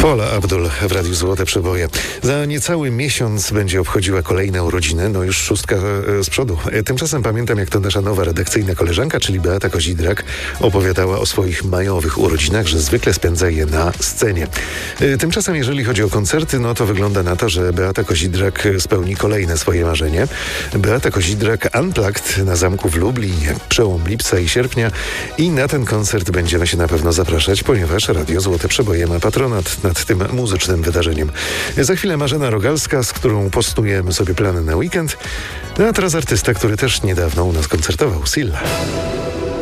Paula Abdul w Radiu Złote Przeboje. Za niecały miesiąc będzie obchodziła kolejne urodziny, no już szóstka z przodu. Tymczasem pamiętam, jak to nasza nowa redakcyjna koleżanka, czyli Beata Kozidrak, opowiadała o swoich majowych urodzinach, że zwykle spędza je na scenie. Tymczasem, jeżeli chodzi o koncerty, no to wygląda na to, że Beata Kozidrak spełni kolejne swoje marzenie. Beata Kozidrak Unplugged na Zamku w Lublinie, przełom lipca i sierpnia, i na ten koncert będziemy się na pewno zapraszać, ponieważ Radio Złote Przeboje ma patronat nad tym muzycznym wydarzeniem. Za chwilę Marzena Rogalska, z którą postujemy sobie plany na weekend, a teraz artysta, który też niedawno u nas koncertował, Silla.